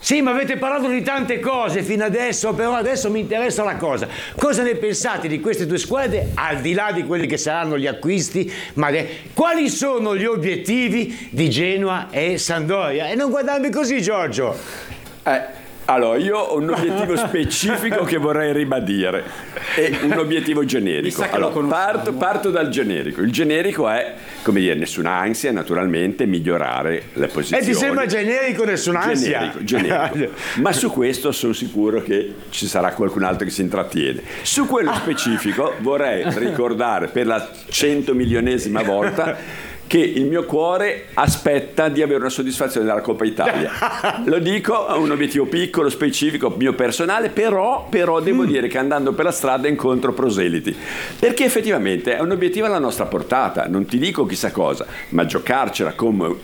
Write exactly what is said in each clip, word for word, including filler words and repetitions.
Sì, ma avete parlato di tante cose fino adesso, però adesso mi interessa la cosa. Cosa ne pensate di queste due squadre, al di là di quelli che saranno gli acquisti? Ma de- quali sono gli obiettivi di Genoa e Sampdoria? E non guardarmi così, Giorgio. Eh. Allora, io ho un obiettivo specifico che vorrei ribadire e un obiettivo generico. Allora, parto, parto dal generico. Il generico è, come dire, nessuna ansia, naturalmente, migliorare le posizioni. E ti sembra generico nessuna ansia? Generico, generico. Ma su questo sono sicuro che ci sarà qualcun altro che si intrattiene. Su quello specifico vorrei ricordare per la centomilionesima volta che il mio cuore aspetta di avere una soddisfazione dalla Coppa Italia. Lo dico, è un obiettivo piccolo, specifico, mio personale, però, però devo mm. dire che andando per la strada incontro proseliti, perché effettivamente è un obiettivo alla nostra portata, non ti dico chissà cosa, ma giocarcela come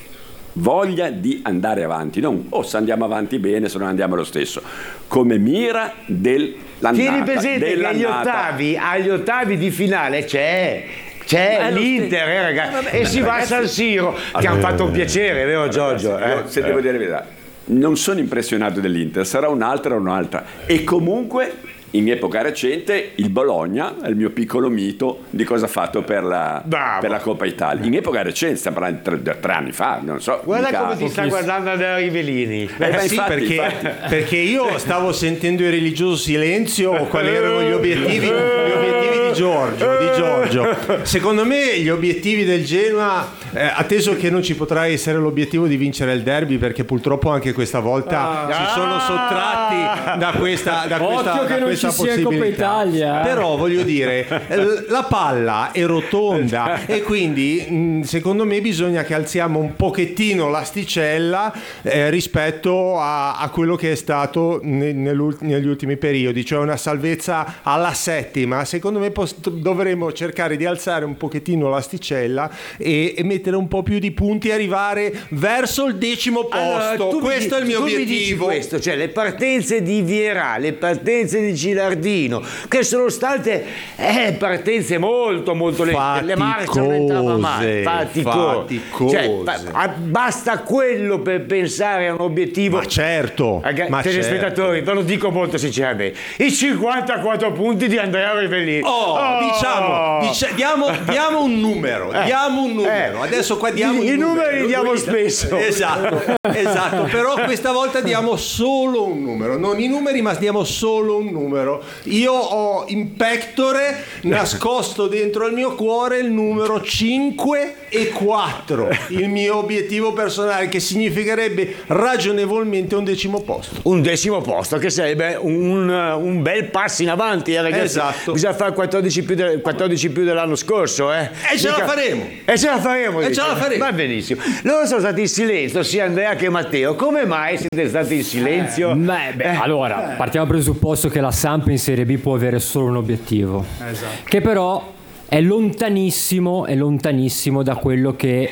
voglia di andare avanti, non o oh, se andiamo avanti bene, se non andiamo lo stesso, come mira dell'annata. Tieni presente che agli ottavi, agli ottavi di finale c'è C'è l'Inter, eh, ragazzi, vabbè, e si va a San Siro, che allora, hanno fatto un piacere, vero Giorgio? Ragazzi, eh? Se devo dire la verità, non sono impressionato dell'Inter, sarà un'altra o un'altra. E comunque, in epoca recente, il Bologna è il mio piccolo mito di cosa ha fatto per la, per la Coppa Italia. In epoca recente, stiamo parlando di tre, tre anni fa, non so. Guarda come ti sta guardando Andrea Rivellini. Beh, eh, sì, infatti, perché, infatti. perché io stavo sentendo il religioso silenzio, quali erano gli obiettivi, gli obiettivi di Giorgio, di Giorgio. Secondo me gli obiettivi del Genoa, eh, atteso che non ci potrà essere l'obiettivo di vincere il derby, perché purtroppo anche questa volta ah, si sono sottratti da questa, da questa, Occhio da che non questa ci sia in Coppa Italia. Però voglio dire, la palla è rotonda e quindi secondo me bisogna che alziamo un pochettino l'asticella eh, rispetto a, a quello che è stato ne, negli ultimi periodi, cioè una salvezza alla settima. Secondo me post- dovremmo cercare di alzare un pochettino l'asticella e, e mettere un po' più di punti e arrivare verso il decimo posto. Allora, questo mi, è il mio tu obiettivo. Mi dici questo, cioè le partenze di Vieira, le partenze di Gilardino, che sono state eh, partenze molto molto lente, le marce non entrava mai, faticose. Cioè, basta quello per pensare a un obiettivo. Ma certo, Ragazzi, ma telespettatori, certo. ve lo dico molto sinceramente, i cinquantaquattro punti di Andrea Rivellini. Oh, oh, diciamo, dic- diamo, diamo un numero, eh, diamo un numero. Eh, Adesso qua diamo i, i numeri li diamo spesso. Esatto, esatto, però questa volta diamo solo un numero, non i numeri, ma diamo solo un numero. Io ho in pectore nascosto dentro il mio cuore il numero cinque e quattro, il mio obiettivo personale, che significherebbe ragionevolmente un decimo posto. Un decimo posto, che sarebbe un, un bel passo in avanti, eh, ragazzi. Esatto. Bisogna fare quattordici più, de, quattordici più dell'anno scorso, eh. E ce Mica... la faremo. E ce la faremo. E ce la faremo. Va benissimo. Loro sono stati in silenzio, sia Andrea che Matteo. Come mai siete stati in silenzio? Eh, beh, beh, eh. Allora, partiamo dal presupposto che la Samp in Serie B può avere solo un obiettivo, esatto. Che però è lontanissimo, è lontanissimo da quello che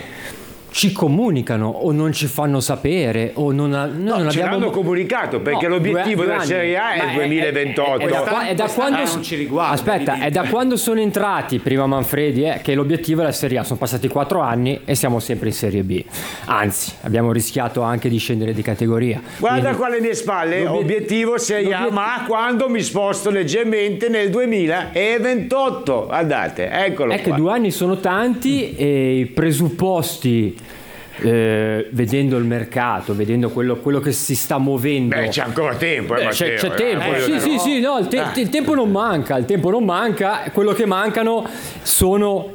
ci comunicano o non ci fanno sapere o non, ha, noi no, non ce abbiamo l'hanno comunicato, perché no, l'obiettivo della Serie A è il duemilaventotto. È, è, è, da, qua, è da quando non ci riguarda, aspetta, è da quando sono entrati prima Manfredi eh, che l'obiettivo è la Serie A. Sono passati quattro anni e siamo sempre in Serie B, anzi abbiamo rischiato anche di scendere di categoria. Guarda Quindi, qua alle mie spalle, obiettivo Serie A, ma quando mi sposto leggermente nel duemilaventotto, guardate, eccolo è qua. Che due anni sono tanti e i presupposti, Eh, vedendo il mercato, vedendo quello, quello che si sta muovendo. Beh, c'è ancora tempo, eh, Beh, c'è, c'è tempo. Eh, sì, no. sì, sì, no, il, te- ah. il tempo non manca, il tempo non manca. Quello che mancano sono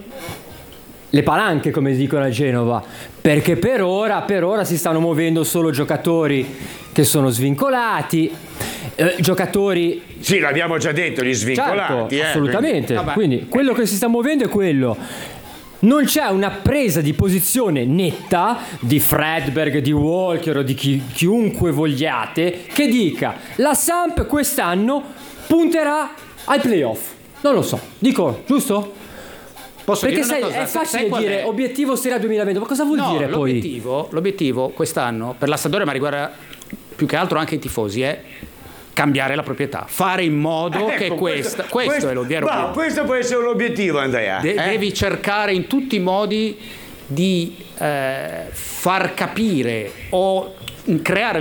le palanche, come dicono a Genova, perché per ora, per ora si stanno muovendo solo giocatori che sono svincolati, eh, giocatori. Sì, l'abbiamo già detto, gli svincolati. Certo, eh, assolutamente. Quindi, quindi quello che si sta muovendo è quello. Non c'è una presa di posizione netta di Fredberg, di Walker o di chi, chiunque vogliate che dica la Samp quest'anno punterà ai playoff. Non lo so, dico, giusto? Posso Perché dire sai, una cosa? è facile sai dire è? obiettivo Serie A duemilaventi, ma cosa vuol no, dire poi? L'obiettivo, l'obiettivo quest'anno per la Sampdoria, ma riguarda più che altro anche i tifosi, è cambiare la proprietà, fare in modo eh, che ecco, questa, questo, questo è l'obiettivo. No, questo può essere un obiettivo, Andrea. De- eh? Devi cercare in tutti i modi di eh, far capire o creare